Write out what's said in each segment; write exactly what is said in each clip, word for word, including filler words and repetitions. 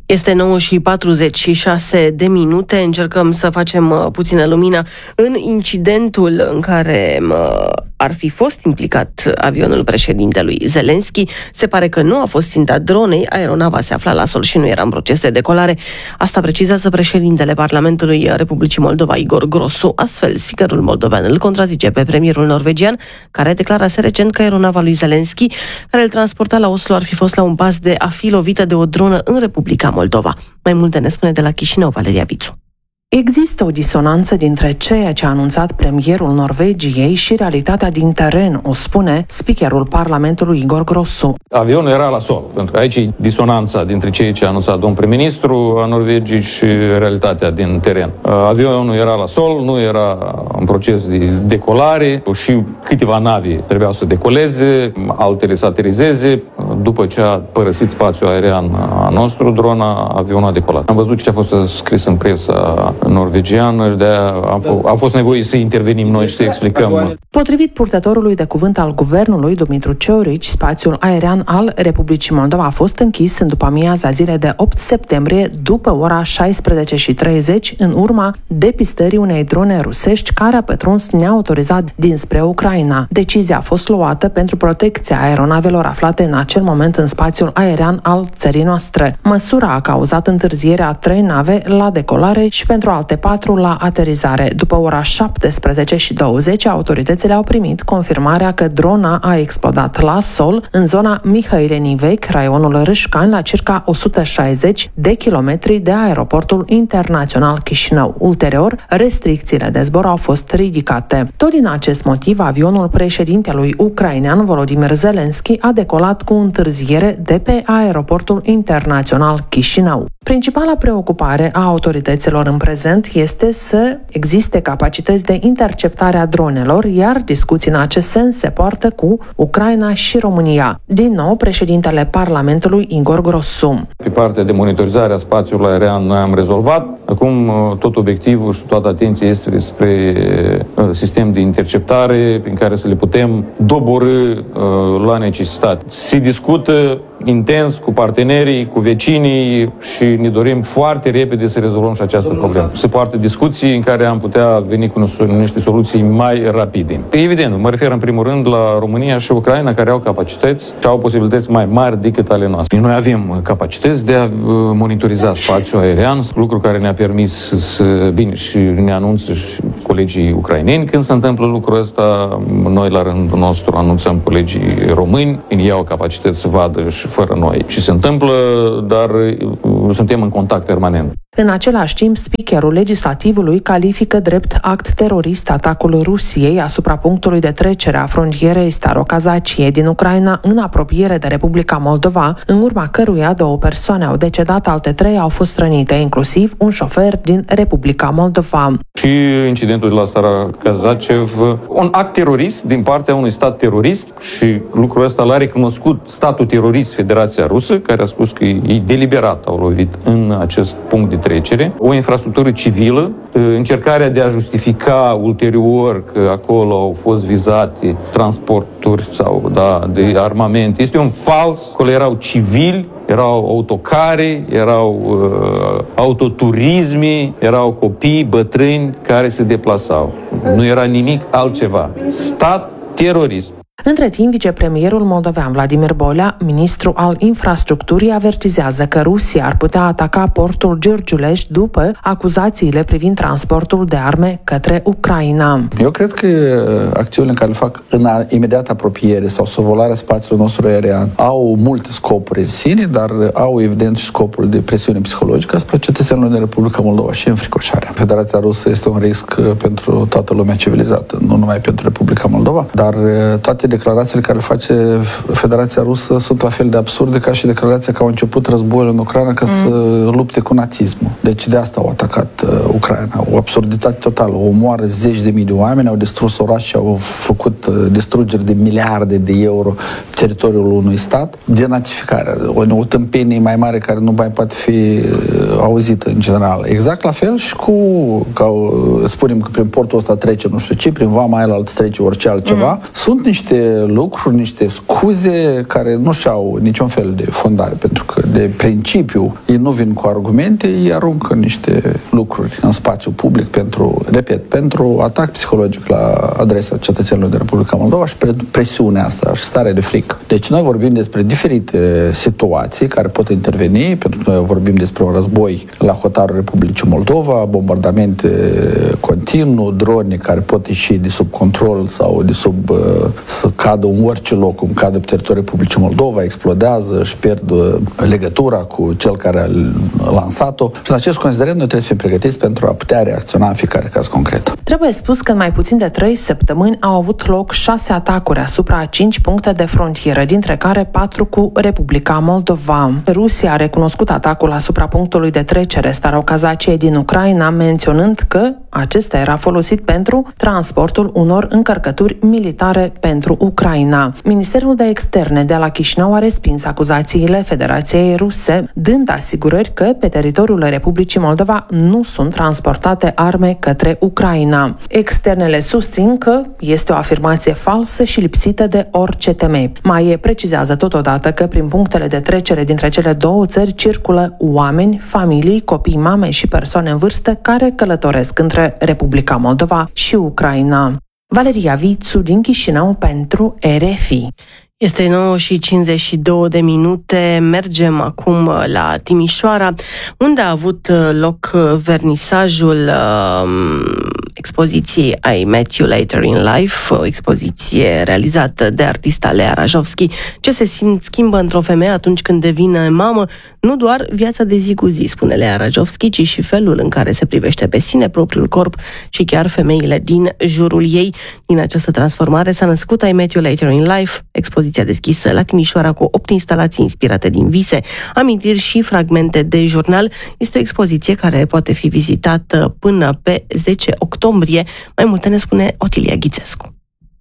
Este nouă și patruzeci și șase de minute. Încercăm să facem uh, puțină lumină în incidentul în care uh, ar fi fost implicat avionul președintelui Zelensky. Se pare că nu a fost țintat dronei, aeronava se afla la sol și nu era în proces de decolare. Asta precizează președintele Parlamentului Republicii Moldova, Igor Grosu. Astfel, speakerul moldovean îl contrazice pe premierul norvegian, care declarase recent că aeronava lui Zelensky, care îl transporta la Oslo, ar fi fost la un pas de a fi lovită de o dronă în Republica Moldova. Mai multe ne spune de la Chișinău Valeria Vițu. Există o disonanță dintre ceea ce a anunțat premierul Norvegiei și realitatea din teren, o spune speakerul Parlamentului Igor Grosu. Avionul era la sol, pentru că aici e disonanța dintre ceea ce a anunțat domnul prim-ministru a Norvegiei și realitatea din teren. Avionul era la sol, nu era în proces de decolare și câteva navi trebuiau să decoleze, altele să aterizeze. După ce a părăsit spațiul aerian a nostru, drona, avionul a decolat. Am văzut ce a fost scris în presa norvegiană, de-aia a, f- a fost nevoie să intervenim noi și să explicăm. Potrivit purtătorului de cuvânt al guvernului, Dumitru Ciorici, spațiul aerian al Republicii Moldova a fost închis în după-amiaza zilei de opt septembrie, după ora șaisprezece și treizeci, în urma depistării unei drone rusești care a pătruns neautorizat dinspre Ucraina. Decizia a fost luată pentru protecția aeronavelor aflate în acel moment în spațiul aerian al țării noastre. Măsura a cauzat întârzierea a trei nave la decolare și pentru alte patru la aterizare. După ora șaptesprezece și douăzeci, autoritățile au primit confirmarea că drona a explodat la sol în zona Mihaileni Vechi, raionul Râșcani, la circa o sută șaizeci de kilometri de aeroportul internațional Chișinău. Ulterior, restricțiile de zbor au fost ridicate. Tot din acest motiv, avionul președintelui ucrainean Volodymyr Zelensky a decolat cu întârziere de pe aeroportul internațional Chișinău. Principala preocupare a autorităților în prezent este să existe capacități de interceptare a dronelor, iar discuții în acest sens se poartă cu Ucraina și România. Din nou, președintele Parlamentului Igor Grosu. Pe partea de monitorizare a spațiului aerian noi am rezolvat. Acum tot obiectivul și toată atenția este spre sistem de interceptare prin care să le putem doborî la necesitate. Se discută intens cu partenerii, cu vecinii și ne dorim foarte repede să rezolvăm și această problemă. Se poartă discuții în care am putea veni cu niște soluții mai rapide. Evident, mă refer în primul rând la România și Ucraina, care au capacități și au posibilități mai mari decât ale noastre. Noi avem capacități de a monitoriza spațiul aerian, lucru care ne-a permis să, bine, și ne anunță și colegii ucraineni. Când se întâmplă lucrul ăsta, noi la rândul nostru anunțăm colegii români, ei au capacități să vadă și fără noi ce se întâmplă, dar suntem în contact permanent. În același timp, speakerul legislativului califică drept act terorist atacul Rusiei asupra punctului de trecere a frontierei Staro-Kazacie din Ucraina în apropiere de Republica Moldova, în urma căruia două persoane au decedat, alte trei au fost rănite, inclusiv un șofer din Republica Moldova. Și incidentul de la Staro-Kazacie, un act terorist din partea unui stat terorist, și lucrul ăsta l-a recunoscut statul terorist, Federația Rusă, care a spus că ei deliberat au lovit în acest punct de trecere, o infrastructură civilă, încercarea de a justifica ulterior că acolo au fost vizate transporturi sau da, de armament. Este un fals, acolo erau civili, erau autocare, erau uh, autoturisme, erau copii, bătrâni care se deplasau. Nu era nimic altceva. Stat terorist. Între timp, vicepremierul moldovean Vladimir Bolea, ministru al infrastructurii, avertizează că Rusia ar putea ataca portul Giurgiuleș după acuzațiile privind transportul de arme către Ucraina. Eu cred că acțiunile care le fac în imediată apropiere sau survolarea spațiului nostru aerian au multe scopuri în sine, dar au evident și scopul de presiune psihologică asupra cetățenilor din Republica Moldova și înfricoșarea. Federația Rusă este un risc pentru toată lumea civilizată, nu numai pentru Republica Moldova, dar toate declarațiile care le face Federația Rusă sunt la fel de absurde ca și declarația că au început războiul în Ucraina ca mm. să lupte cu nazismul. Deci de asta au atacat uh, Ucraina. O absurditate totală. O omoară zeci de mii de oameni, au distrus orașe, au făcut uh, distrugeri de miliarde de euro pe teritoriul unui stat. Denazificarea. O, o tâmpenie mai mare care nu mai poate fi auzită în general. Exact la fel și cu, ca spunem că prin portul ăsta trece nu știu ce, prin vama aia altă trece orice altceva. Mm. Sunt niște lucruri, niște scuze care nu și-au niciun fel de fondare, pentru că de principiu ei nu vin cu argumente, ei aruncă niște lucruri în spațiu public pentru, repet, pentru atac psihologic la adresa cetățenilor de Republica Moldova și presiunea asta și starea de frică. Deci noi vorbim despre diferite situații care pot interveni, pentru că noi vorbim despre un război la hotarul Republicii Moldova, bombardamente continuu, drone care pot ieși de sub control sau de sub să cadă în orice loc, cum cadă pe teritoriul Republicii Moldova, explodează, își pierd legătura cu cel care a lansat-o. Și în acest considerent noi trebuie să fim pregătiți pentru a putea reacționa în fiecare caz concret. Trebuie spus că în mai puțin de trei săptămâni au avut loc șase atacuri asupra cinci puncte de frontieră, dintre care patru cu Republica Moldova. Rusia a recunoscut atacul asupra punctului de trecere Starokazacie din Ucraina, menționând că acesta era folosit pentru transportul unor încărcături militare pentru Ucraina. Ministerul de Externe de la Chișinău a respins acuzațiile Federației Ruse, dând asigurări că pe teritoriul Republicii Moldova nu sunt transportate arme către Ucraina. Externele susțin că este o afirmație falsă și lipsită de orice temei. Mai precizează totodată că prin punctele de trecere dintre cele două țări circulă oameni, familii, copii, mame și persoane în vârstă care călătoresc între Republica Moldova și Ucraina. Valeria Vițu din Chișinău pentru R F I. Este nouă și cincizeci și două de minute. Mergem acum la Timișoara, unde a avut loc vernisajul uh, expoziției I Met You Later in Life, o expoziție realizată de artista Lea Rajovski, ce se schimbă într-o femeie atunci când devine mamă, nu doar viața de zi cu zi, spune Lea Rajovski, ci și felul în care se privește pe sine, propriul corp și chiar femeile din jurul ei. Din această transformare s-a născut I Met You Later in Life, expoziția deschisă la Timișoara cu opt instalații inspirate din vise, amintiri și fragmente de jurnal. Este o expoziție care poate fi vizitată până pe zece octombrie. Mai multe ne spune Otilia Ghițescu.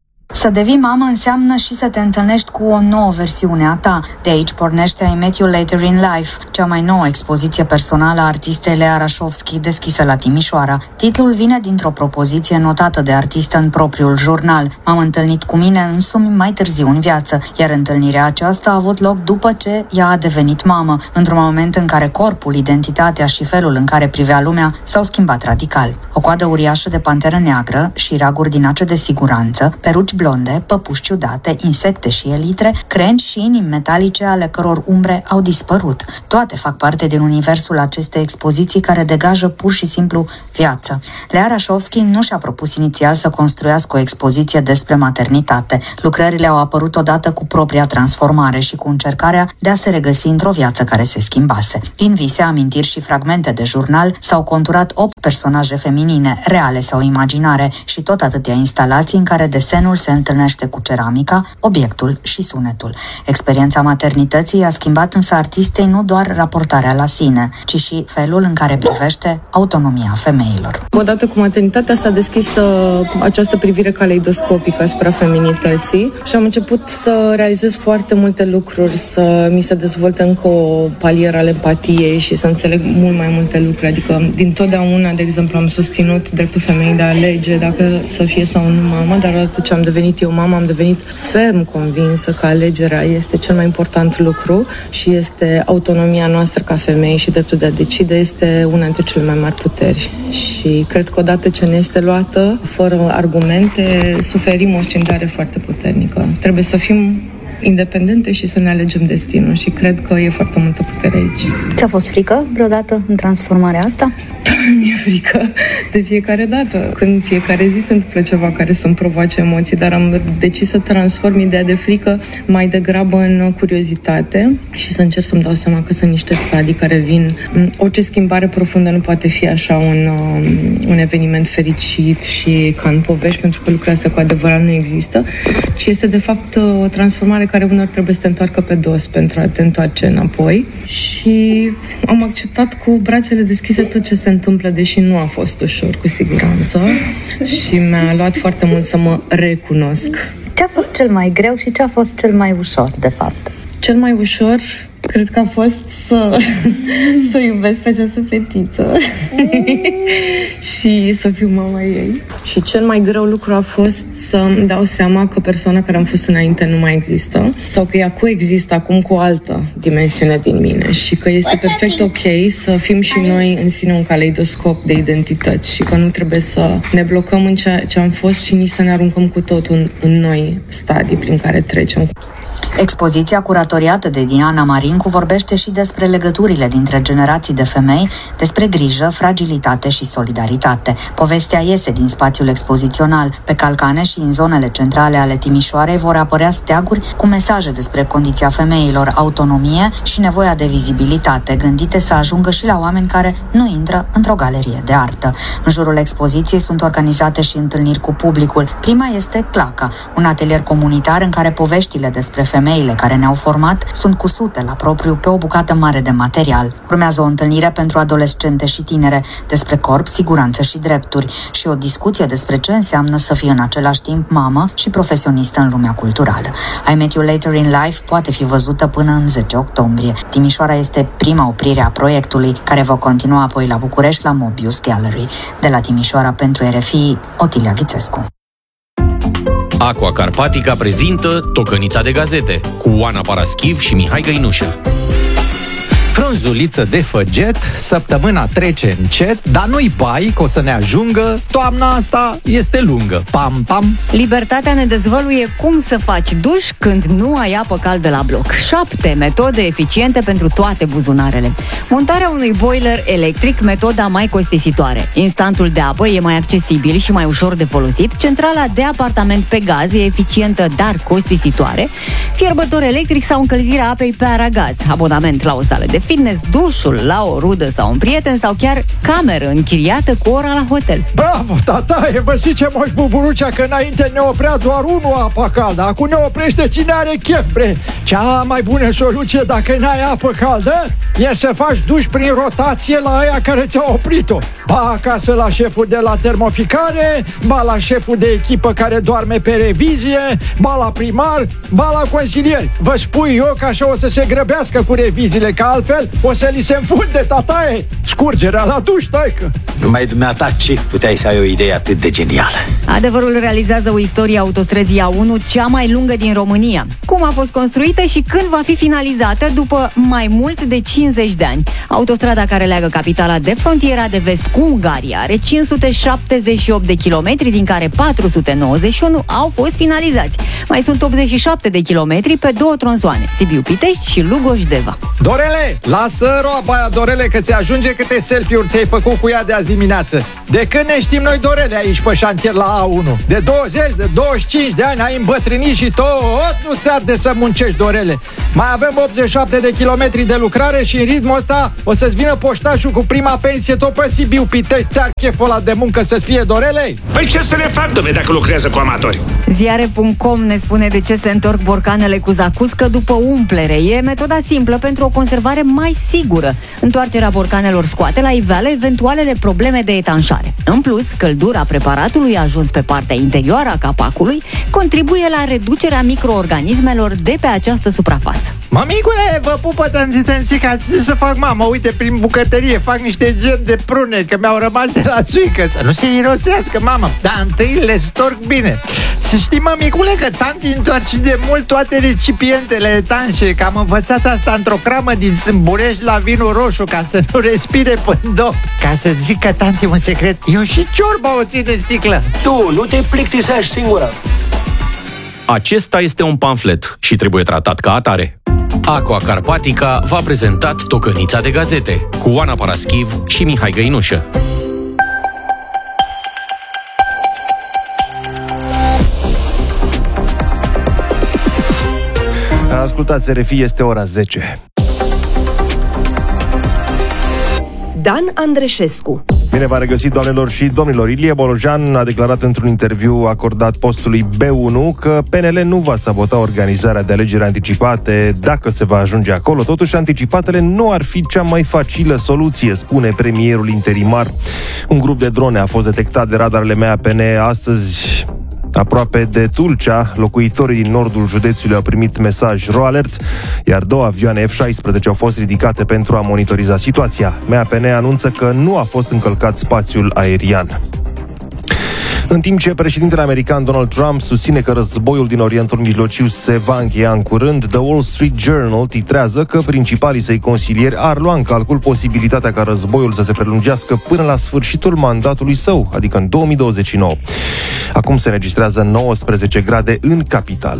Să devii mamă înseamnă și să te întâlnești cu o nouă versiune a ta. De aici pornește I Met You Later in Life, cea mai nouă expoziție personală a artistei Lea Rajovski deschisă la Timișoara. Titlul vine dintr-o propoziție notată de artistă în propriul jurnal. M-am întâlnit cu mine însumi mai târziu în viață, iar întâlnirea aceasta a avut loc după ce ea a devenit mamă, într-un moment în care corpul, identitatea și felul în care privea lumea s-au schimbat radical. O coadă uriașă de panteră neagră și raguri din ace de siguranță, peruci blonde, păpuși ciudate, insecte și elitre, crengi și inimi metalice ale căror umbre au dispărut. Toate fac parte din universul acestei expoziții care degajă pur și simplu viață. Lea Rajovski nu și-a propus inițial să construiască o expoziție despre maternitate. Lucrările au apărut odată cu propria transformare și cu încercarea de a se regăsi într-o viață care se schimbase. Din vise, amintiri și fragmente de jurnal s-au conturat opt personaje feminine, reale sau imaginare, și tot atâtea instalații în care desenul se întâlnește cu ceramica, obiectul și sunetul. Experiența maternității a schimbat însă artistei nu doar raportarea la sine, ci și felul în care privește autonomia femeilor. Odată cu maternitatea s-a deschis uh, această privire caleidoscopică asupra feminității și am început să realizez foarte multe lucruri, să mi se dezvolte încă o palieră al empatiei și să înțeleg mult mai multe lucruri. Adică, din totdeauna, de exemplu, am susținut dreptul femeii de a alege dacă să fie sau nu mamă, dar odată ce am devenit eu mamă, am devenit ferm convinsă că alegerea este cel mai important lucru și este autonomia noastră ca femei și dreptul de a decide este una dintre cele mai mari puteri. Și cred că odată ce ne este luată, fără argumente, suferim o scindare foarte puternică. Trebuie să fim independente și să ne alegem destinul și cred că e foarte multă putere aici. Ți-a fost frică vreodată în transformarea asta? Mi-e frică de fiecare dată. Când fiecare zi se întâmplă ceva care să-mi provoace emoții, dar am decis să transform ideea de frică mai degrabă în curiozitate și să încerc să-mi dau seama că sunt niște stadii care vin. Orice schimbare profundă nu poate fi așa un, un eveniment fericit și ca în povești, pentru că lucrurile astea cu adevărat nu există, ci este de fapt o transformare care uneori trebuie să te întoarcă pe dos pentru a te întoarce înapoi. Și am acceptat cu brațele deschise tot ce se întâmplă, deși nu a fost ușor, cu siguranță. Și mi-a luat foarte mult să mă recunosc. Ce a fost cel mai greu și ce a fost cel mai ușor, de fapt? Cel mai ușor Cred că a fost să, să iubesc pe această fetiță și să fiu mama ei. Și cel mai greu lucru a fost să-mi dau seama că persoana care am fost înainte nu mai există sau că ea coexistă acum cu o altă dimensiune din mine și că este perfect ok să fim și noi în sine un caleidoscop de identități și că nu trebuie să ne blocăm în ceea ce am fost și nici să ne aruncăm cu totul în, în noi stadii prin care trecem. Expoziția curatoriată de Diana Marincu vorbește și despre legăturile dintre generații de femei, despre grijă, fragilitate și solidaritate. Povestea iese din spațiul expozițional. Pe calcane și în zonele centrale ale Timișoarei vor apărea steaguri cu mesaje despre condiția femeilor, autonomie și nevoia de vizibilitate, gândite să ajungă și la oameni care nu intră într-o galerie de artă. În jurul expoziției sunt organizate și întâlniri cu publicul. Prima este Claca, un atelier comunitar în care poveștile despre femeile care ne-au format sunt cusute la propriu pe o bucată mare de material. Urmează o întâlnire pentru adolescente și tinere despre corp, siguranță și drepturi și o discuție despre ce înseamnă să fii în același timp mamă și profesionistă în lumea culturală. I Met You Later in Life poate fi văzută până în zece octombrie. Timișoara este prima oprire a proiectului, care va continua apoi la București la Mobius Gallery. De la Timișoara pentru R F I, Otilia Ghițescu. Aqua Carpatica prezintă Tocănița de gazete cu Oana Paraschiv și Mihai Găinușă. Frunzuliță de făget, săptămâna trece încet, dar nu-i bai că o să ne ajungă, toamna asta este lungă. Pam, pam! Libertatea ne dezvăluie cum să faci duș când nu ai apă caldă la bloc. Șapte metode eficiente pentru toate buzunarele. Montarea unui boiler electric, metoda mai costisitoare. Instantul de apă e mai accesibil și mai ușor de folosit. Centrala de apartament pe gaz e eficientă, dar costisitoare. Fierbător electric sau încălzirea apei pe aragaz. Abonament la o sală de fitness, dușul la o rudă sau un prieten sau chiar cameră închiriată cu ora la hotel. Bravo, tataie, vă zice Moș Buburucea că înainte ne oprea doar unul apa caldă, acum ne oprește cine are chef, bre. Cea mai bună soluție dacă n-ai apă caldă e să faci duș prin rotație la aia care ți-a oprit-o. Ba acasă la șeful de la termoficare, ba la șeful de echipă care doarme pe revizie, ba la primar, ba la consilieri. Vă spui eu că așa o să se grăbească cu reviziile, că altfel o să li se înfunde, tataie, scurgerea la duș, taică. Numai dumneata ce puteai să ai o idee atât de genială. Adevărul realizează o istorie autostrăzii A unu, cea mai lungă din România. Cum a fost construită și când va fi finalizată după mai mult de cincizeci de ani. Autostrada care leagă capitala de frontiera de vest cu Ungaria are cinci sute șaptezeci și opt de kilometri, din care patru sute nouăzeci și unu au fost finalizați. Mai sunt optzeci și șapte de kilometri pe două tronsoane, Sibiu-Pitești și Lugoj-Deva. Dorele, lasă roaba aia, Dorele, că ți ajunge câte selfie-uri ți-ai făcut cu ea de azi dimineață. De când ne știm noi, Dorele, aici pe șantier la A unu? De douăzeci, de douăzeci și cinci de ani ai îmbătrânit și tot nu ți arde să muncești, Dorele. Mai avem optzeci și șapte de kilometri de lucrare și în ritmul ăsta o să-ți vină poștașul cu prima pensie tot pe Sibiu-Pitești. Ți-ar cheful ăla de muncă să-ți fie, Dorele? Păi ce să le fac, dom'le, dacă lucrează cu amatori? Ziare punct com ne spune de ce se întorc borcanele cu zacuscă după umplere. E metoda simplă pentru o conservare mai sigură. Întoarcerea borcanelor scoate la iveală eventualele probleme de etanșare. În plus, căldura preparatului ajuns pe partea interioară a capacului contribuie la reducerea microorganismelor de pe această suprafață. Mămicule, vă pupă tănzi-tănzica, ce să fac, mama? Uite, prin bucătărie fac niște gem de prune, că mi-au rămas de la țuică. Să nu se irosească, mamă, dar întâi le storc bine. Să știi, mămicule, că tanti întoarce de mult toate recipientele etanșe, că am învățat asta într-o cramă din Sâmburești la vinul roșu, ca să nu respire pândop. Ca să zic că tanti un secret, eu și ciorba o țin în sticlă. Tu, nu te plictisești singură. Acesta este un pamflet și trebuie tratat ca atare. Aqua Carpatica v-a prezentat Tocănița de gazete cu Oana Paraschiv și Mihai Găinușă. Ascultați, R F I, este ora zece. Dan Andreșescu. Bine v-a regăsit, doamnelor și domnilor. Ilie Bolojan a declarat într-un interviu acordat postului B unu că P N L nu va sabota organizarea de alegeri anticipate dacă se va ajunge acolo. Totuși, anticipatele nu ar fi cea mai facilă soluție, spune premierul interimar. Un grup de drone a fost detectat de radarele M A P N astăzi Aproape de Tulcea, locuitorii din nordul județului au primit mesaj ro alert, iar două avioane F șaisprezece au fost ridicate pentru a monitoriza situația. M A P N anunță că nu a fost încălcat spațiul aerian. În timp ce președintele american Donald Trump susține că războiul din Orientul Mijlociu se va încheia în curând, The Wall Street Journal titrează că principalii săi consilieri ar lua în calcul posibilitatea ca războiul să se prelungească până la sfârșitul mandatului său, adică în două mii douăzeci și nouă. Acum se înregistrează nouăsprezece grade în capitală.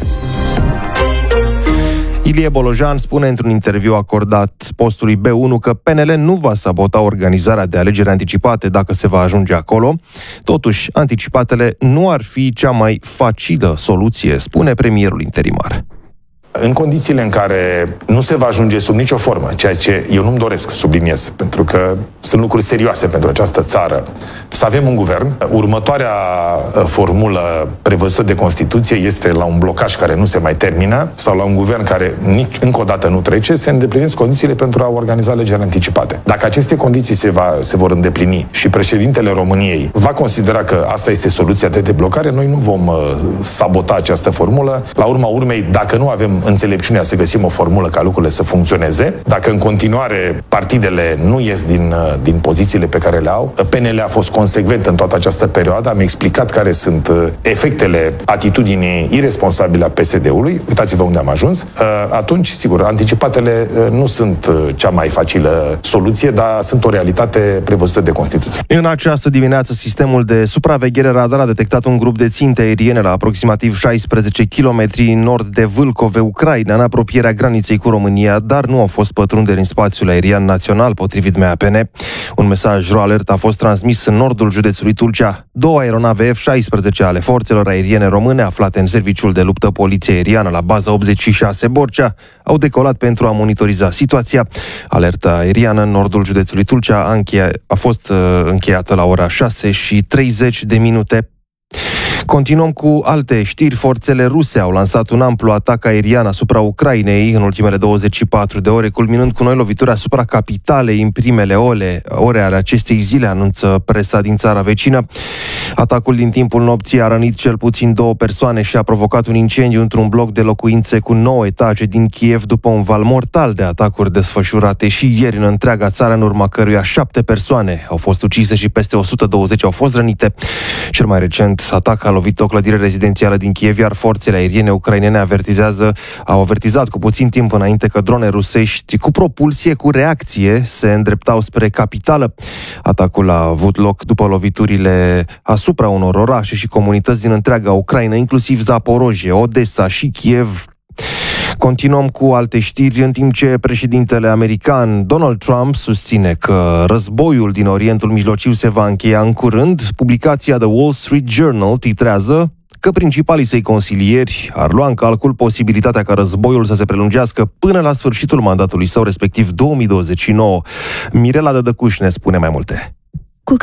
Ilie Bolojan spune într-un interviu acordat postului B unu că P N L nu va sabota organizarea de alegeri anticipate dacă se va ajunge acolo. Totuși, anticipatele nu ar fi cea mai facilă soluție, spune premierul interimar. În condițiile în care nu se va ajunge sub nicio formă, ceea ce eu nu-mi doresc, subliniez, pentru că sunt lucruri serioase pentru această țară, să avem un guvern. Următoarea formulă prevăzută de Constituție este la un blocaj care nu se mai termină sau la un guvern care nici încă o dată nu trece, se îndeplinesc condițiile pentru a organiza alegeri anticipate. Dacă aceste condiții se, va, se vor îndeplini și președintele României va considera că asta este soluția de deblocare, noi nu vom uh, sabota această formulă. La urma urmei, dacă nu avem înțelepciunea să găsim o formulă ca lucrurile să funcționeze, dacă în continuare partidele nu ies din, din pozițiile pe care le au, P N L a fost consecvent în toată această perioadă, am explicat care sunt efectele atitudinii irresponsabile a P S D-ului, uitați-vă unde am ajuns, atunci, sigur, anticipatele nu sunt cea mai facilă soluție, dar sunt o realitate prevăzută de Constituție. În această dimineață, sistemul de supraveghere radar a detectat un grup de ținte aeriene la aproximativ șaisprezece kilometri nord de Vâlcove, Ucraina, în apropierea graniței cu România, dar nu au fost pătrunderi în spațiul aerian național, potrivit M A P N. Un mesaj ro alert a fost transmis în nordul județului Tulcea. Două aeronave F șaisprezece ale forțelor aeriene române, aflate în serviciul de luptă poliție aeriană la baza optzeci și șase Borcea, au decolat pentru a monitoriza situația. Alerta aeriană în nordul județului Tulcea a, încheia, a fost uh, încheiată la ora șase și treizeci de minute. Continuăm cu alte știri. Forțele ruse au lansat un amplu atac aerian asupra Ucrainei în ultimele douăzeci și patru de ore, culminând cu noi lovituri asupra capitalei în primele ore, ore ale acestei zile, anunță presa din țara vecină. Atacul din timpul nopții a rănit cel puțin două persoane și a provocat un incendiu într-un bloc de locuințe cu nouă etaje din Kiev, după un val mortal de atacuri desfășurate și ieri în întreaga țară, în urma căruia șapte persoane au fost ucise și peste o sută douăzeci au fost rănite. Cel mai recent atac a lovit o clădire rezidențială din Kiev, iar forțele aeriene ucrainene avertizează, au avertizat cu puțin timp înainte că drone rusești cu propulsie, cu reacție, se îndreptau spre capitală. Atacul a avut loc după loviturile asupra unor orașe și comunități din întreaga Ucraina, inclusiv Zaporojie, Odessa și Kiev. Continuăm cu alte știri, în timp ce președintele american Donald Trump susține că războiul din Orientul Mijlociu se va încheia în curând. Publicația The Wall Street Journal titrează că principalii săi consilieri ar lua în calcul posibilitatea ca războiul să se prelungească până la sfârșitul mandatului său, respectiv două mii douăzeci și nouă. Mirela Dădăcuș ne spune mai multe.